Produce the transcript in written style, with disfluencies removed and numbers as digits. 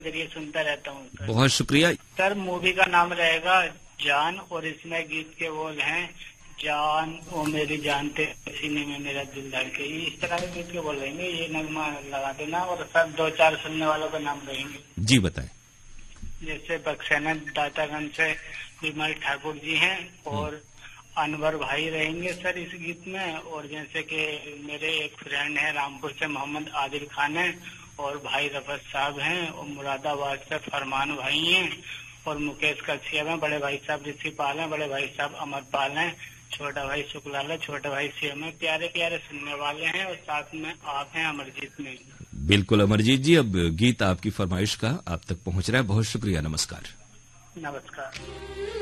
जरिए सुनता रहता हूँ सर। बहुत शुक्रिया सर। मूवी का नाम रहेगा जान, और इसमें गीत के बोल हैं जान ओ मेरी जानते सीने में मेरा दिल धड़के। इस तरह के गीत के बोल रहेंगे, ये नगमा लगा देना। और सर 2-4 सुनने वालों का नाम रहेंगे। जी बताएं। जैसे बक्सैना दातागंज से विमल ठाकुर जी हैं और अनवर भाई रहेंगे सर इस गीत में। और जैसे कि मेरे एक फ्रेंड है रामपुर से मोहम्मद आदिल खान है, और भाई रफत साहब हैं, और मुरादाबाद से फरमान भाई हैं, और मुकेश कच्छिया में बड़े भाई साहब ऋषि पाल हैं, बड़े भाई साहब अमर पाल हैं, छोटा भाई शुक्लाल है, छोटा भाई सीएम है। प्यारे प्यारे सुनने वाले हैं, और साथ में आप हैं अमरजीत में। बिल्कुल अमरजीत जी, अब गीत आपकी फरमाइश का आप तक पहुंच रहा है। बहुत शुक्रिया, नमस्कार। नमस्कार।